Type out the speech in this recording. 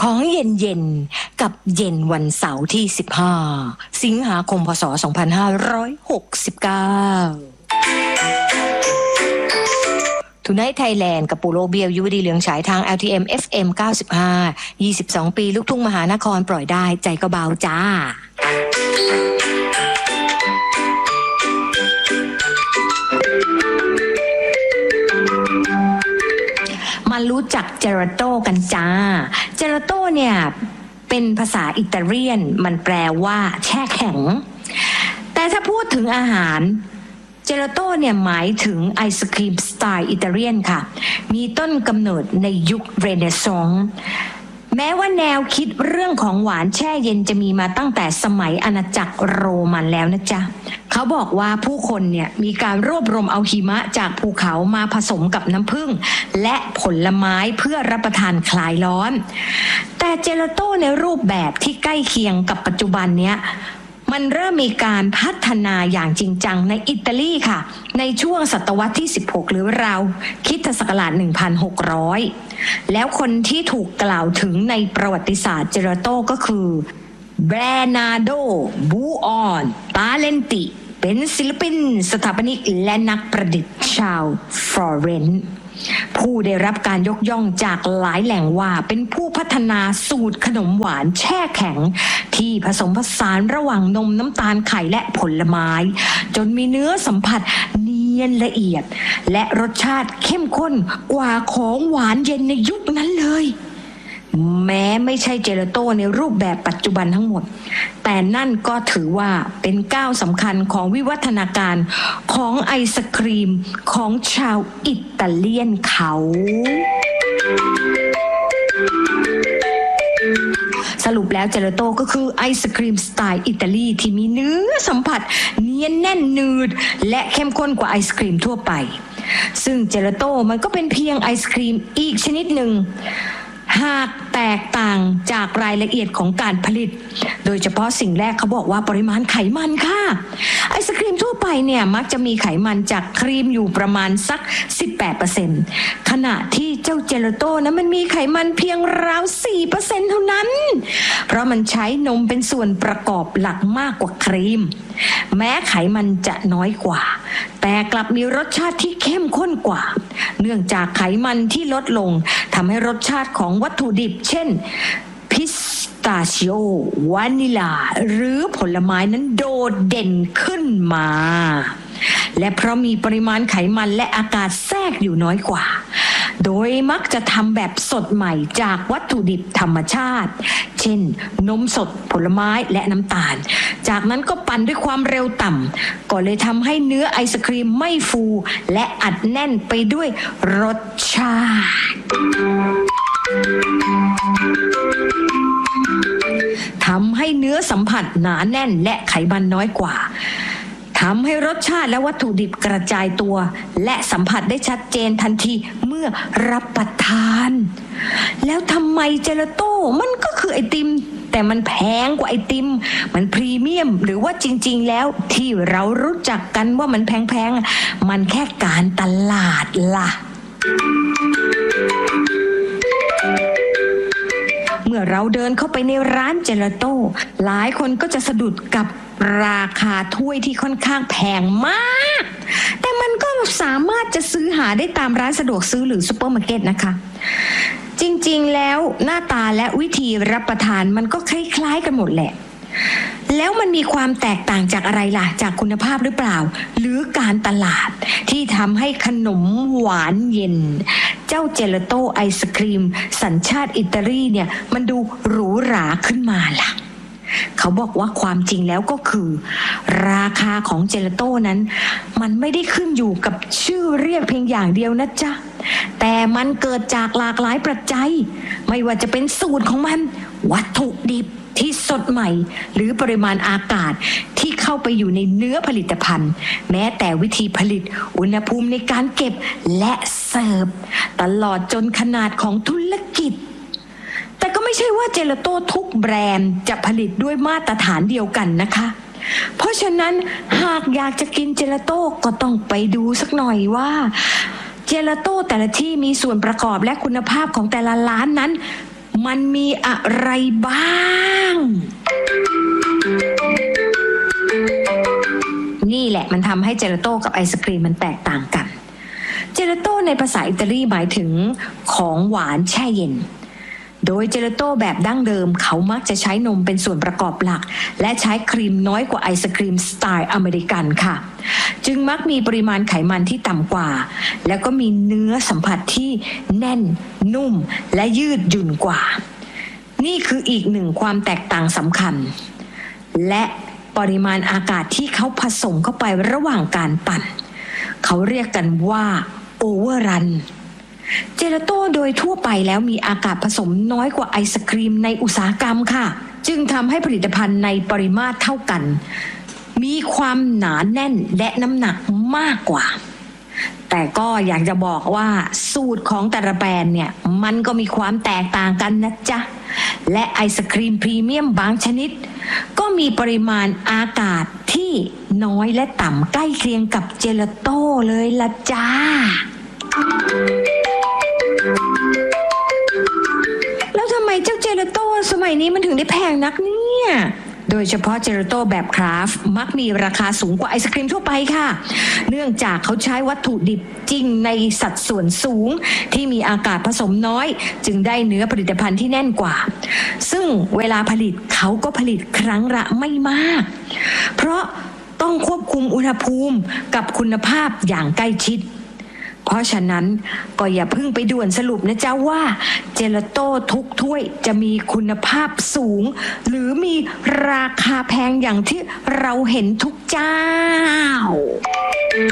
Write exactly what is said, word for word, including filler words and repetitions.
ของเย็นเย็นกับเย็นวันเสาร์ที่สิบห้าสิงหาคมพศสองพันห้าร้อยหกสิบเก้าทูไนท์ไทยแลนด์กับปูโรเบียวยุวดีเหลืองฉายทาง แอล ที เอ็ม เอฟ เอ็ม เก้าสิบห้า ยี่สิบสองปีลูกทุ่งมหานครปล่อยได้ใจก็เบาจ้ามารู้จักเจลาโต้กันจ้าเจลาโต้เนี่ยเป็นภาษาอิตาเลียนมันแปลว่าแช่แข็งแต่ถ้าพูดถึงอาหารเจลาโต้เนี่ยหมายถึงไอศครีมสไตล์อิตาเลียนค่ะมีต้นกำเนิดในยุคเรเนซองส์แม้ว่าแนวคิดเรื่องของหวานแช่เย็นจะมีมาตั้งแต่สมัยอาณาจักรโรมันแล้วนะจ๊ะเขาบอกว่าผู้คนเนี่ยมีการรวบรวมเอาหิมะจากภูเขามาผสมกับน้ำผึ้งและผลไม้เพื่อรับประทานคลายร้อนแต่เจลาโต้ในรูปแบบที่ใกล้เคียงกับปัจจุบันเนี้ยมันเริ่มมีการพัฒนาอย่างจริงจังในอิตาลีค่ะในช่วงศตวรรษที่สิบหกหรือราวคริสตศักราช หนึ่งพันหกร้อย แล้วคนที่ถูกกล่าวถึงในประวัติศาสตร์เจลาโต้ก็คือเบรนาโด บูออนตาเลนติเป็นศิลปินสถาปนิกและนักประดิษฐ์ชาวฟลอเรนซ์ผู้ได้รับการยกย่องจากหลายแหล่งว่าเป็นผู้พัฒนาสูตรขนมหวานแช่แข็งที่ผสมผสานระหว่างนมน้ำตาลไข่และผลไม้จนมีเนื้อสัมผัสเนียนละเอียดและรสชาติเข้มข้นกว่าของหวานเย็นในยุคนั้นเลยแม้ไม่ใช่เจลาโต้ในรูปแบบปัจจุบันทั้งหมดแต่นั่นก็ถือว่าเป็นก้าวสำคัญของวิวัฒนาการของไอศครีมของชาวอิตาเลียนเขาสรุปแล้วเจลาโต้ก็คือไอศครีมสไตล์อิตาลีที่มีเนื้อสัมผัสเนียนแน่นหนืดและเข้มข้นกว่าไอศครีมทั่วไปซึ่งเจลาโต้มันก็เป็นเพียงไอศครีมอีกชนิดหนึ่งหากแตกต่างจากรายละเอียดของการผลิตโดยเฉพาะสิ่งแรกเขาบอกว่าปริมาณไขมันค่ะไอศครีมทั่วไปเนี่ยมักจะมีไขมันจากครีมอยู่ประมาณสัก สิบแปดเปอร์เซ็นต์ ขณะที่เจ้าเจลาโต้นะมันมีไขมันเพียงราว สี่เปอร์เซ็นต์ เท่านั้นเพราะมันใช้นมเป็นส่วนประกอบหลักมากกว่าครีมแม้ไขมันจะน้อยกว่าแต่กลับมีรสชาติที่เข้มข้นกว่าเนื่องจากไขมันที่ลดลงทำให้รสชาติของวัตถุดิบเช่นพิสตาชิโอวานิลาหรือผลไม้นั้นโดดเด่นขึ้นมาและเพราะมีปริมาณไขมันและอากาศแทรกอยู่น้อยกว่าโดยมักจะทำแบบสดใหม่จากวัตถุดิบธรรมชาติเช่นนมสดผลไม้และน้ำตาลจากนั้นก็ปั่นด้วยความเร็วต่ำก็เลยทำให้เนื้อไอศครีมไม่ฟูและอัดแน่นไปด้วยรสชาติทำให้เนื้อสัมผัสหนาแน่นและไขมันน้อยกว่าทำให้รสชาติและวัตถุดิบกระจายตัวและสัมผัสได้ชัดเจนทันทีเมื่อรับประทานแล้วทำไมเจลาโต้มันก็คือไอติมแต่มันแพงกว่าไอติมมันพรีเมียมหรือว่าจริงๆแล้วที่เรารู้จักกันว่ามันแพงๆมันแค่การตลาดล่ะเมื่อเราเดินเข้าไปในร้านเจลาโต้หลายคนก็จะสะดุดกับราคาถ้วยที่ค่อนข้างแพงมากแต่มันก็สามารถจะซื้อหาได้ตามร้านสะดวกซื้อหรือซุปเปอร์มาร์เก็ตนะคะจริงๆแล้วหน้าตาและวิธีรับประทานมันก็คล้ายๆกันหมดแหละแล้วมันมีความแตกต่างจากอะไรล่ะจากคุณภาพหรือเปล่าหรือการตลาดที่ทำให้ขนมหวานเย็นเจ้าเจลาโต้ไอศครีมสัญชาติอิตาลีเนี่ยมันดูหรูหราขึ้นมาล่ะเขาบอกว่าความจริงแล้วก็คือราคาของเจลาโต้นั้นมันไม่ได้ขึ้นอยู่กับชื่อเรียกเพียงอย่างเดียวนะจ๊ะแต่มันเกิดจากหลากหลายปัจจัยไม่ว่าจะเป็นสูตรของมันวัตถุดิบที่สดใหม่หรือปริมาณอากาศที่เข้าไปอยู่ในเนื้อผลิตภัณฑ์แม้แต่วิธีผลิตอุณหภูมิในการเก็บและเสิร์ฟตลอดจนขนาดของธุรกิจแต่ก็ไม่ใช่ว่าเจลาโต้ทุกแบรนด์จะผลิตด้วยมาตรฐานเดียวกันนะคะเพราะฉะนั้นหากอยากจะกินเจลาโต้ก็ต้องไปดูสักหน่อยว่าเจลาโต้แต่ละที่มีส่วนประกอบและคุณภาพของแต่ละร้านนั้นมันมีอะไรบ้างนี่แหละมันทำให้เจลาโต้กับไอศกรีมมันแตกต่างกันเจลาโต้ในภาษาอิตาลีหมายถึงของหวานแช่เย็นโดยเจลาโต้แบบดั้งเดิมเขามักจะใช้นมเป็นส่วนประกอบหลักและใช้ครีมน้อยกว่าไอศกรีมสไตล์อเมริกันค่ะจึงมักมีปริมาณไขมันที่ต่ำกว่าแล้วก็มีเนื้อสัมผัสที่แน่นนุ่มและยืดหยุ่นกว่านี่คืออีกหนึ่งความแตกต่างสำคัญและปริมาณอากาศที่เขาผสมเข้าไประหว่างการปั่นเขาเรียกกันว่าโอเวอร์รันเจลาโต้โดยทั่วไปแล้วมีอากาศผสมน้อยกว่าไอศกรีมในอุตสาหกรรมค่ะจึงทำให้ผลิตภัณฑ์ในปริมาตรเท่ากันมีความหนาแน่นและน้ำหนักมากกว่าแต่ก็อยากจะบอกว่าสูตรของแต่ละแบรนด์เนี่ยมันก็มีความแตกต่างกันนะจ๊ะและไอศกรีมพรีเมียมบางชนิดก็มีปริมาณอากาศที่น้อยและต่ำใกล้เคียงกับเจลาโต้เลยล่ะจ้าแล้วทำไมเจ้าเจลาโต้สมัยนี้มันถึงได้แพงนักเนี่ยโดยเฉพาะเจลาโต้แบบคราฟต์มักมีราคาสูงกว่าไอศกรีมทั่วไปค่ะเนื่องจากเขาใช้วัตถุดิบจริงในสัดส่วนสูงที่มีอากาศผสมน้อยจึงได้เนื้อผลิตภัณฑ์ที่แน่นกว่าซึ่งเวลาผลิตเขาก็ผลิตครั้งละไม่มากเพราะต้องควบคุมอุณหภูมิกับคุณภาพอย่างใกล้ชิดเพราะฉะนั้นก็อย่าเพิ่งไปด่วนสรุปนะจ๊ะว่าเจลาโต้ทุกถ้วยจะมีคุณภาพสูงหรือมีราคาแพงอย่างที่เราเห็นทุกเจ้า